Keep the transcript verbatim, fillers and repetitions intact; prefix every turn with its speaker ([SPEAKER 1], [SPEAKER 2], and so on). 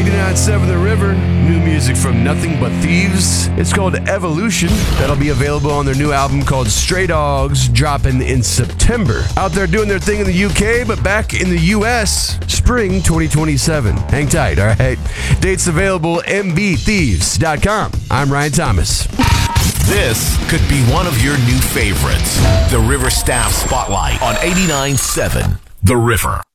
[SPEAKER 1] eighty-nine point seven The River, new music from Nothing But Thieves. It's called Evolution. That'll be available on their new album called Stray Dogs, dropping in September. Out there doing their thing in the U K, but back in the U S, spring twenty twenty-seven. Hang tight, all right? Dates available, m b thieves dot com. I'm Ryan Thomas.
[SPEAKER 2] This could be one of your new favorites. The River Staff Spotlight on eighty-nine point seven The River.